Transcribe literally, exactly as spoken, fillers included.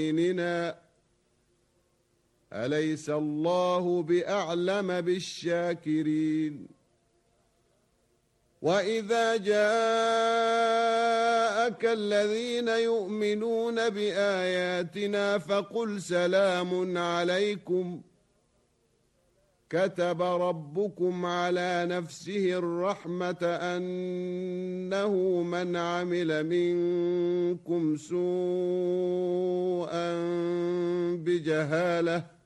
ديننا أليس الله بأعلم بالشاكرين وإذا جاءك الذين يؤمنون بآياتنا فقل سلام عليكم كتب ربكم على نفسه الرحمة أنه من عمل منكم سوءا بجهالة